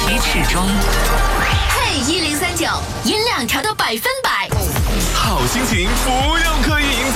皮尺中。 嘿，1039，音量调到100%， 好心情不用刻意营